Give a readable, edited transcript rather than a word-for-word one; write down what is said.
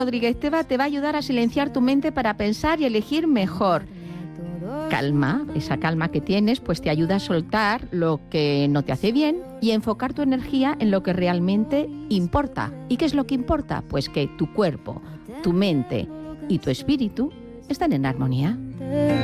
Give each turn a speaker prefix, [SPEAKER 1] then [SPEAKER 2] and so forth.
[SPEAKER 1] Rodríguez Teva te va a ayudar a silenciar tu mente para pensar y elegir mejor. Calma, esa calma que tienes, pues te ayuda a soltar lo que no te hace bien y a enfocar tu energía en lo que realmente importa. ¿Y qué es lo que importa? Pues que tu cuerpo, tu mente y tu espíritu están en armonía.